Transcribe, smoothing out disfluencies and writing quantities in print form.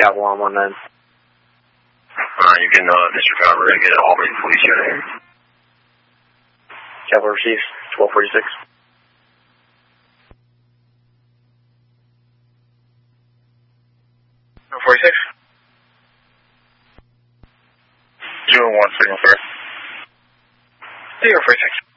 Capital on 19. You can, Mr. Fowler, we're going to get Albany Police Unit. Capital receives 1246. 46. 201, signal, sir. 046.